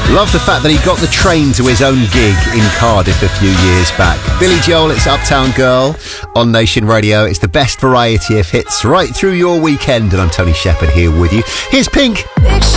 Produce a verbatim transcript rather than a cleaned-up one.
Love the fact that he got the train to his own gig in Cardiff a few years back. Billy Joel, it's Uptown Girl on Nation Radio. It's the best variety of hits right through your weekend, and I'm Tony Shepherd here with you. Here's Pink.